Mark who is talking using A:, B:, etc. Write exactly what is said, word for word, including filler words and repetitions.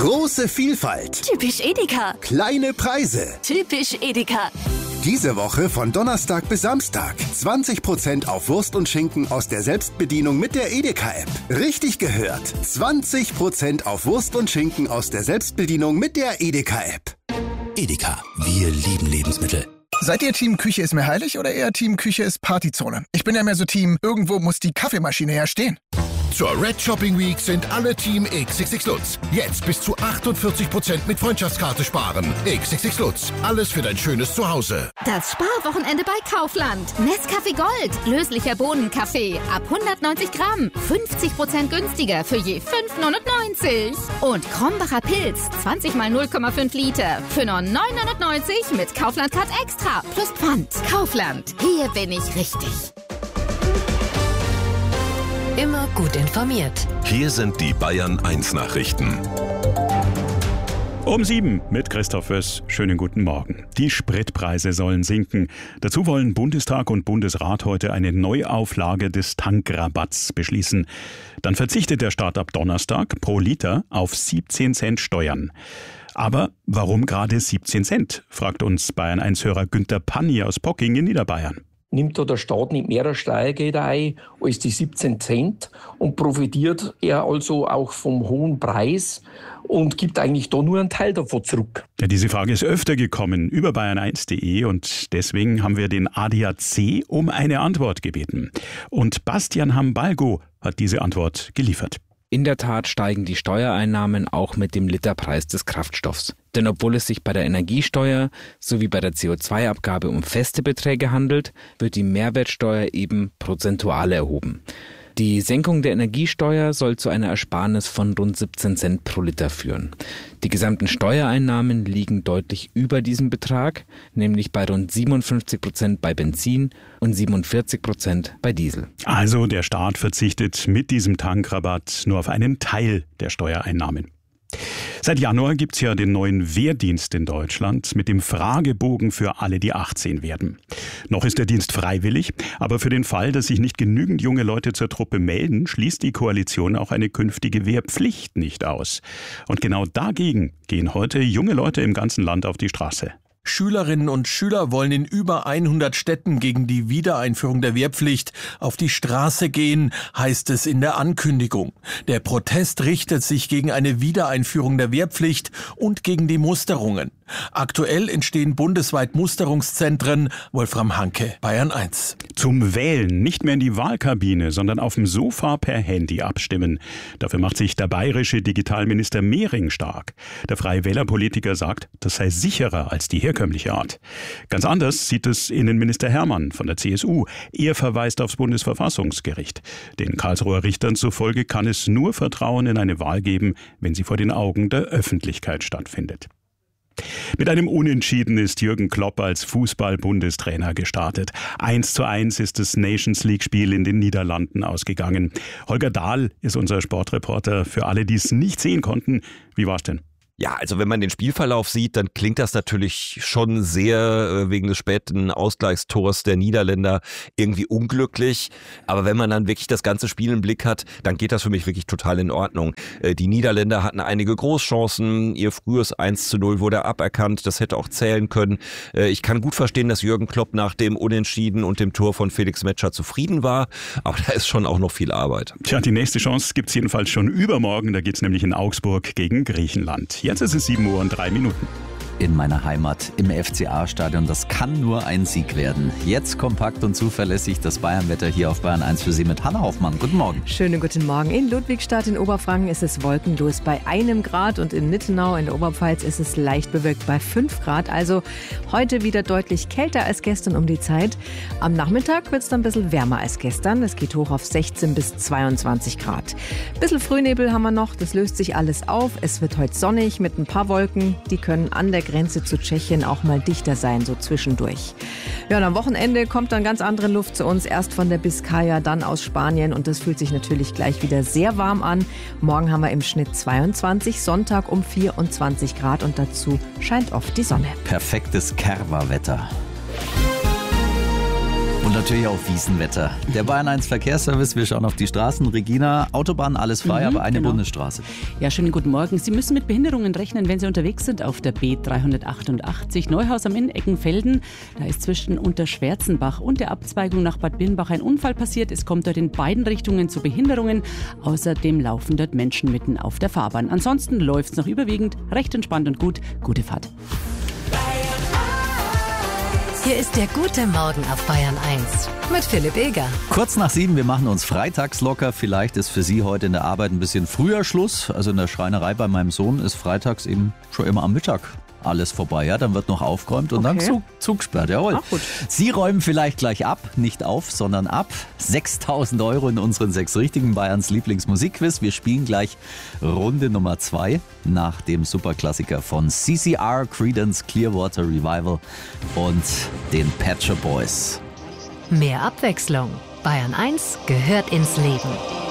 A: Große Vielfalt.
B: Typisch Edeka.
A: Kleine Preise.
B: Typisch Edeka.
A: Diese Woche von Donnerstag bis Samstag. zwanzig Prozent auf Wurst und Schinken aus der Selbstbedienung mit der Edeka-App. Richtig gehört. zwanzig Prozent auf Wurst und Schinken aus der Selbstbedienung mit der Edeka-App.
C: Edeka, wir lieben Lebensmittel.
D: Seid ihr Team Küche ist mir heilig oder eher Team Küche ist Partyzone? Ich bin ja mehr so Team, irgendwo muss die Kaffeemaschine ja stehen.
E: Zur Red Shopping Week sind alle Team X X X Lutz. Jetzt bis zu achtundvierzig Prozent mit Freundschaftskarte sparen. X X X Lutz. Alles für dein schönes Zuhause.
F: Das Sparwochenende bei Kaufland. Nescafé Gold. Löslicher Bohnenkaffee. Ab hundertneunzig Gramm. fünfzig Prozent günstiger für je fünf neunundneunzig. Und Krombacher Pilz. zwanzig mal null Komma fünf Liter. Für nur neun neunundneunzig mit Kaufland Card Extra. Plus Pfand. Kaufland. Hier bin ich richtig.
B: Immer gut informiert.
G: Hier sind die Bayern eins Nachrichten.
H: Um sieben mit Christoph Wöss. Schönen guten Morgen. Die Spritpreise sollen sinken. Dazu wollen Bundestag und Bundesrat heute eine Neuauflage des Tankrabatts beschließen. Dann verzichtet der Staat ab Donnerstag pro Liter auf siebzehn Cent Steuern. Aber warum gerade siebzehn Cent, fragt uns Bayern eins Hörer Günther Panni aus Pocking in Niederbayern.
I: Nimmt da der Staat nicht mehr Steuergelder ein als die siebzehn Cent und profitiert er also auch vom hohen Preis und gibt eigentlich da nur einen Teil davon zurück?
H: Ja, diese Frage ist öfter gekommen über bayern eins punkt de und deswegen haben wir den A D A C um eine Antwort gebeten. Und Bastian Hambalgo hat diese Antwort geliefert.
J: In der Tat steigen die Steuereinnahmen auch mit dem Literpreis des Kraftstoffs. Denn obwohl es sich bei der Energiesteuer sowie bei der C O zwei Abgabe um feste Beträge handelt, wird die Mehrwertsteuer eben prozentual erhoben. Die Senkung der Energiesteuer soll zu einer Ersparnis von rund siebzehn Cent pro Liter führen. Die gesamten Steuereinnahmen liegen deutlich über diesem Betrag, nämlich bei rund siebenundfünfzig Prozent bei Benzin und siebenundvierzig Prozent bei Diesel.
H: Also der Staat verzichtet mit diesem Tankrabatt nur auf einen Teil der Steuereinnahmen. Seit Januar gibt's ja den neuen Wehrdienst in Deutschland mit dem Fragebogen für alle, die achtzehn werden. Noch ist der Dienst freiwillig, aber für den Fall, dass sich nicht genügend junge Leute zur Truppe melden, schließt die Koalition auch eine künftige Wehrpflicht nicht aus. Und genau dagegen gehen heute junge Leute im ganzen Land auf die Straße.
K: Schülerinnen und Schüler wollen in über hundert Städten gegen die Wiedereinführung der Wehrpflicht auf die Straße gehen, heißt es in der Ankündigung. Der Protest richtet sich gegen eine Wiedereinführung der Wehrpflicht und gegen die Musterungen. Aktuell entstehen bundesweit Musterungszentren. Wolfram Hanke, Bayern eins.
H: Zum Wählen nicht mehr in die Wahlkabine, sondern auf dem Sofa per Handy abstimmen. Dafür macht sich der bayerische Digitalminister Mehring stark. Der Freie Wähler-Politiker sagt, das sei sicherer als die herkömmliche Art. Ganz anders sieht es Innenminister Hermann von der C S U. Er verweist aufs Bundesverfassungsgericht. Den Karlsruher Richtern zufolge kann es nur Vertrauen in eine Wahl geben, wenn sie vor den Augen der Öffentlichkeit stattfindet. Mit einem Unentschieden ist Jürgen Klopp als Fußball-Bundestrainer gestartet. eins zu eins ist das Nations-League-Spiel in den Niederlanden ausgegangen. Holger Dahl ist unser Sportreporter. Für alle, die es nicht sehen konnten, wie war's denn?
L: Ja, also wenn man den Spielverlauf sieht, dann klingt das natürlich schon sehr äh, wegen des späten Ausgleichstors der Niederländer irgendwie unglücklich. Aber wenn man dann wirklich das ganze Spiel im Blick hat, dann geht das für mich wirklich total in Ordnung. Äh, die Niederländer hatten einige Großchancen. Ihr frühes eins zu null wurde aberkannt. Das hätte auch zählen können. Äh, ich kann gut verstehen, dass Jürgen Klopp nach dem Unentschieden und dem Tor von Felix Metscher zufrieden war. Aber da ist schon auch noch viel Arbeit.
H: Tja, die nächste Chance gibt's jedenfalls schon übermorgen. Da geht's nämlich in Augsburg gegen Griechenland. Jetzt ist es sieben Uhr und drei Minuten.
M: In meiner Heimat, im F C A-Stadion. Das kann nur ein Sieg werden. Jetzt kompakt und zuverlässig das Bayernwetter hier auf Bayern eins für Sie mit Hanna Hoffmann. Guten Morgen.
N: Schönen guten Morgen. In Ludwigstadt in Oberfranken ist es wolkenlos bei einem Grad und in Nittenau in der Oberpfalz ist es leicht bewölkt bei fünf Grad. Also heute wieder deutlich kälter als gestern um die Zeit. Am Nachmittag wird es dann ein bisschen wärmer als gestern. Es geht hoch auf sechzehn bis zweiundzwanzig Grad. Ein bisschen Frühnebel haben wir noch. Das löst sich alles auf. Es wird heute sonnig mit ein paar Wolken. Die können an der Grenze zu Tschechien auch mal dichter sein, so zwischendurch. Ja, und am Wochenende kommt dann ganz andere Luft zu uns. Erst von der Biskaya, dann aus Spanien. Und das fühlt sich natürlich gleich wieder sehr warm an. Morgen haben wir im Schnitt zweiundzwanzig, Sonntag um vierundzwanzig Grad. Und dazu scheint oft die Sonne.
M: Perfektes Kerwa-Wetter. Und natürlich auch Wiesenwetter. Der Bayern eins Verkehrsservice, wir schauen auf die Straßen. Regina, Autobahn, alles frei, mhm, aber eine
O: genau.
M: Bundesstraße.
O: Ja, schönen guten Morgen. Sie müssen mit Behinderungen rechnen, wenn Sie unterwegs sind auf der B dreihundertachtundachtzig Neuhaus am Inn, Eckenfelden. Da ist zwischen Unterschwärzenbach und der Abzweigung nach Bad Birnbach ein Unfall passiert. Es kommt dort in beiden Richtungen zu Behinderungen. Außerdem laufen dort Menschen mitten auf der Fahrbahn. Ansonsten läuft es noch überwiegend recht entspannt und gut. Gute Fahrt.
B: Hier ist der gute Morgen auf Bayern eins mit Philipp Eger.
M: Kurz nach sieben, wir machen uns freitags locker. Vielleicht ist für Sie heute in der Arbeit ein bisschen früher Schluss. Also in der Schreinerei bei meinem Sohn ist freitags eben schon immer am Mittag alles vorbei. Ja, dann wird noch aufgeräumt und okay. dann Zug, Zug gesperrt. Jawohl.
O: Ach, gut.
M: Sie räumen vielleicht gleich ab, nicht auf, sondern ab. sechstausend Euro in unseren sechs richtigen Bayerns Lieblingsmusikquiz. Wir spielen gleich Runde Nummer zwei nach dem Superklassiker von C C R, Creedence Clearwater Revival und den Pet Shop Boys.
B: Mehr Abwechslung. Bayern eins gehört ins Leben.